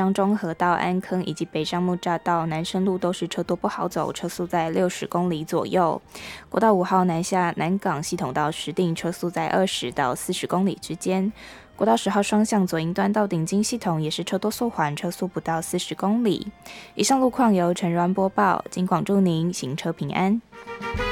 上中和到安坑以及北上木栅到南深路都是车多不好走，车速在60公里左右。国道5号南下南港系统到石碇，车速在20到40公里之间。国道10号双向左营端到顶金系统也是车多速缓，车速不到40公里。以上路况由陈如安播报，金广祝您行车平安。